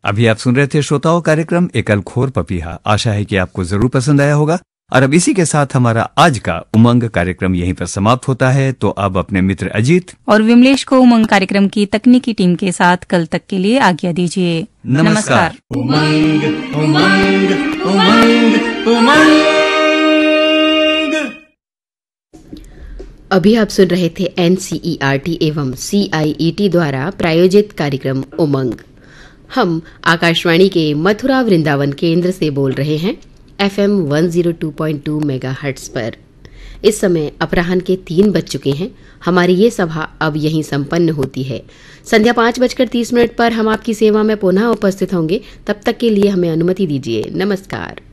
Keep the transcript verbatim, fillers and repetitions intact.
अभी आप सुन रहे थे श्रोताओं कार्यक्रम एकल खोर पपीहा। आशा है कि आपको जरूर पसंद आया होगा। और अब इसी के साथ हमारा आज का उमंग कार्यक्रम यहीं पर समाप्त होता है। तो अब अपने मित्र अजीत और विमलेश को उमंग कार्यक्रम की तकनीकी टीम के साथ कल तक के लिए आज्ञा दीजिए। नमस्कार। उमंग उमंग उमंग उमंग। अभी आप सुन रहे थे एनसीईआरटी एवं सीआईईटी द्वारा प्रायोजित कार्यक्रम उमंग। हम आकाशवाणी के मथुरा वृंदावन केंद्र से बोल रहे हैं FM one zero two point two megahertz पर। इस समय अपराह्न के तीन बज चुके हैं। हमारी ये सभा अब यहीं संपन्न होती है। संध्या पाँच बजकर तीस मिनट पर हम आपकी सेवा में पुनः उपस्थित होंगे। तब तक के लिए हमें अनुमति दीजिए। नमस्कार।